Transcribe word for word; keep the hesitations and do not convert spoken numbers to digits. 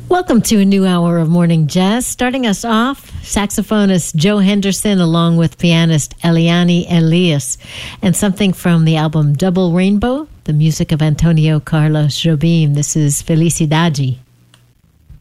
Welcome to a new hour of Morning Jazz. Starting us off, saxophonist Joe Henderson along with pianist Eliane Elias, and something from the album Double Rainbow, the music of Antonio Carlos Jobim. This is Felicidade.